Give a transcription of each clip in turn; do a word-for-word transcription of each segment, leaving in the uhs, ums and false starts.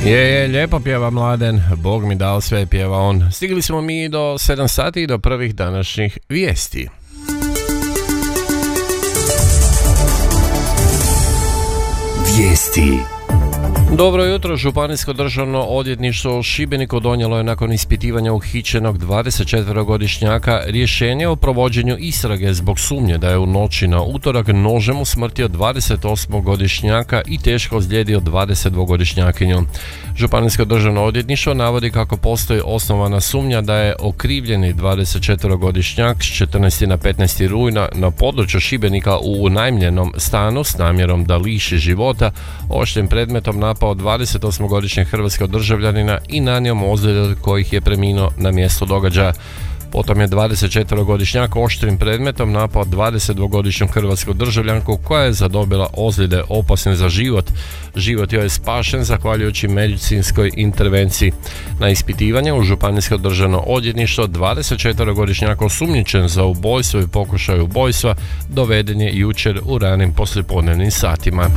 Je, je, lijepo pjeva Mladen, Bog mi dao sve, pjeva on. Stigli smo mi do sedam sati i do prvih današnjih vijesti. Vijesti. Dobro jutro, Županijsko državno odvjetništvo u Šibeniku donijelo je nakon ispitivanja uhićenog dvadesetčetverogodišnjaka rješenje o provođenju istrage zbog sumnje da je u noći na utorak nožem usmrtio dvadesetosmogodišnjaka i teško ozlijedio dvadesetdvogodišnjakinju. Županijsko državno odvjetništvo navodi kako postoji osnovana sumnja da je okrivljeni dvadesetčetverogodišnjak s četrnaestog na petnaesti rujna na području Šibenika u unajmljenom stanu s namjerom da liši života oštrim predmetom napao dvadesetosmogodišnjeg hrvatskog državljanina i nanio mu ozljede od kojih je preminuo na mjestu događaja. Potom je dvadesetčetverogodišnjak oštrim predmetom napao dvadesetdvogodišnju hrvatsku državljanku koja je zadobila ozljede opasne za život. Život joj je spašen zahvaljujući medicinskoj intervenciji. Na ispitivanje u Županijsko državno odvjetništvo dvadesetčetverogodišnjak osumnjičen za ubojstvo i pokušaj ubojstva doveden je jučer u ranim poslijepodnevnim satima.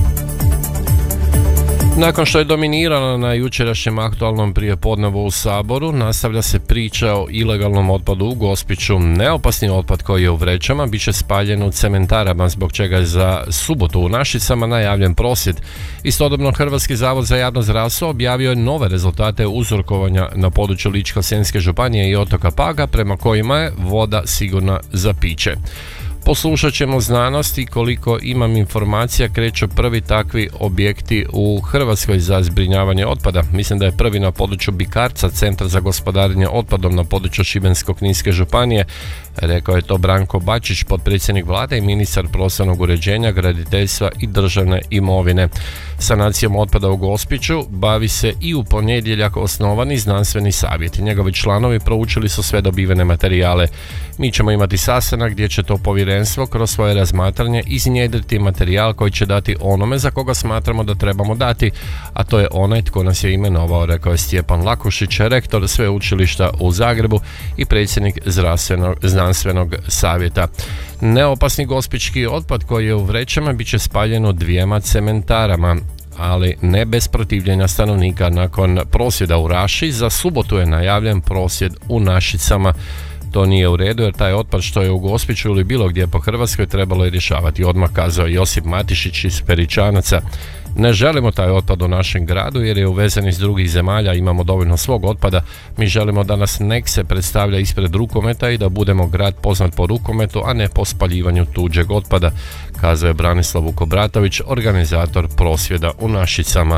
Nakon što je dominirala na jučerašnjem aktualnom prijepodnevu u Saboru, nastavlja se priča o ilegalnom otpadu u Gospiću. Neopasni otpad koji je u vrećama bit će spaljen u cementarama, zbog čega je za subotu u Našicama najavljen prosvjed. Istodobno Hrvatski zavod za javno zdravstvo objavio je nove rezultate uzorkovanja na području Ličko-senjske županije i otoka Paga, prema kojima je voda sigurna za piće. Poslušat ćemo znanost i koliko imam informacija kreću prvi takvi objekti u Hrvatskoj za zbrinjavanje otpada. Mislim da je prvi na području Bikarca, Centar za gospodarenje otpadom na području Šibensko-kninske županije. Rekao je to Branko Bačić, potpredsjednik vlade i ministar prostornog uređenja, graditeljstva i državne imovine. Sanacijom otpada u Gospiću bavi se i u ponedjeljak osnovani znanstveni savjet. Njegovi članovi proučili su sve dobivene materijale. Mi ćemo imati sastanak gdje će to povjerenstvo kroz svoje razmatranje iznjedriti materijal koji će dati onome za koga smatramo da trebamo dati, a to je onaj tko nas je imenovao, rekao je Stjepan Lakušić, rektor sveučilišta u Zagrebu i predsjednik zdravstvenog znanstvenog savjeta. Neopasni gospićki otpad koji je u vrećama bit će spaljen u dvijema cementarama, ali ne bez protivljenja stanovnika. Nakon prosvjeda u Raši za subotu je najavljen prosvjed u Našicama. To nije u redu jer taj otpad što je u Gospiću ili bilo gdje po Hrvatskoj trebalo je rješavati odmah, kazao Josip Matišić iz Peričanaca. Ne želimo taj otpad u našem gradu jer je uvezen iz drugih zemalja, imamo dovoljno svog otpada. Mi želimo da nas nek se predstavlja ispred rukometa i da budemo grad poznat po rukometu, a ne po spaljivanju tuđeg otpada, kazao je Branislav Vukobratović, organizator prosvjeda u Našicama.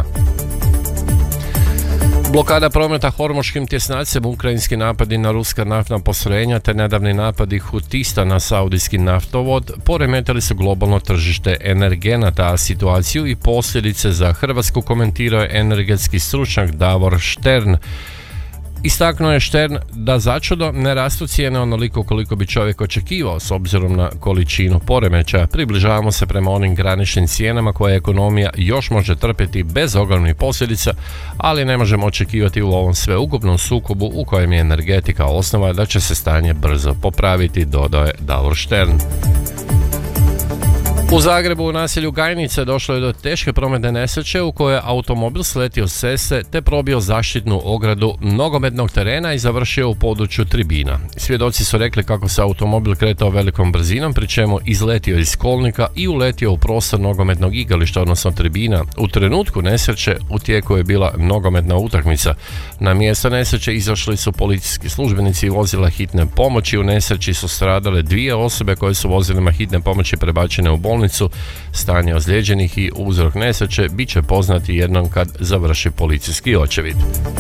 Blokada prometa hormuškim tjesnacem, ukrajinski napadi na ruska naftna postrojenja te nedavni napadi hutista na saudijski naftovod poremetili su globalno tržište energenata, a situaciju i posljedice za Hrvatsku komentirao je energetski stručnjak Davor Štern. Istaknuo je Štern da začudo ne rastu cijene onoliko koliko bi čovjek očekivao s obzirom na količinu poremećaja. Približavamo se prema onim graničnim cijenama koje ekonomija još može trpjeti bez ogromnih posljedica, ali ne možemo očekivati u ovom sveukupnom sukobu u kojem je energetika osnova da će se stanje brzo popraviti, dodao je Davor Štern. U Zagrebu u naselju Gajnice došlo je do teške prometne nesreće u kojoj je automobil sletio s ceste te probio zaštitnu ogradu nogometnog terena i završio u području tribina. Svjedoci su rekli kako se automobil kretao velikom brzinom, pri čemu izletio iz kolnika i uletio u prostor nogometnog igrališta, odnosno tribina. U trenutku nesreće u tijeku je bila nogometna utakmica. Na mjesto nesreće izašli su policijski službenici i vozila hitne pomoći. U nesreći su stradale dvije osobe koje su vozilima hitne pomoći prebačene u bolnicu. Stanje ozlijeđenih i uzrok nesreće bit će poznati jednom kad završi policijski očevid.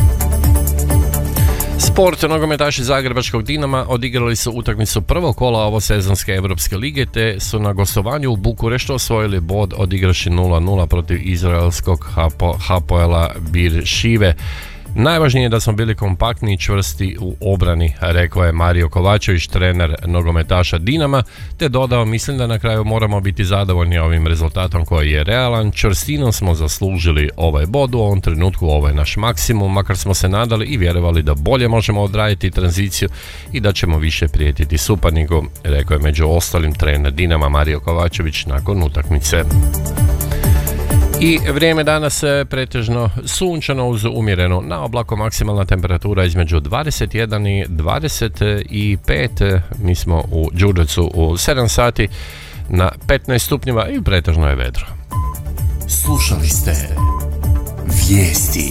Sport, nogometaši zagrebačkog Dinama odigrali su utakmicu prvog kola ovosezonske Europske lige te su na gostovanju u Bukureštu osvojili bod odigraši nula nula protiv izraelskog Hapoela Bir-Šive. Najvažnije je da smo bili kompaktni i čvrsti u obrani, rekao je Mario Kovačević, trener nogometaša Dinama, te dodao: mislim da na kraju moramo biti zadovoljni ovim rezultatom koji je realan. Čvrstinom smo zaslužili ovaj bod, u ovom trenutku ovo je naš maksimum, makar smo se nadali i vjerovali da bolje možemo odraditi tranziciju i da ćemo više prijetiti suparniku, rekao je među ostalim trener Dinama Mario Kovačević nakon utakmice. I vrijeme danas je pretežno sunčano uz umjereno na oblaku, maksimalna temperatura između dvadeset jedan i dvadeset pet. Mi smo u Đurđevcu u sedam sati na petnaest stupnjeva i pretežno je vedro. Slušali ste vijesti.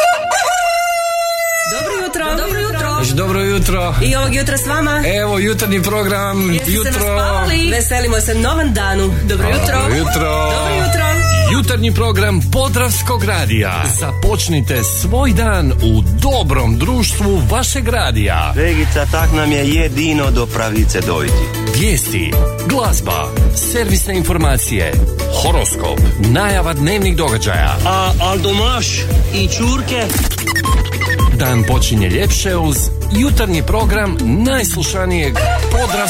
Dobro jutro, dobro jutro. Dobro jutro. I ovog jutra s vama. Evo jutarnji program. Jeste jutro. se naspavali? Veselimo se novom danu. Dobro jutro. Dobro jutro. Dobro jutro. Jutarnji program Podravskog radija. Započnite svoj dan u dobrom društvu vašeg radija. Regica, tak nam je jedino do pravice dojти. Vijesti, glazba, servisne informacije, horoskop, najava dnevnih događaja. A Aldomaš i Čurke. Dan počinje ljepše uz jutarnji program najslušanijeg Podravskog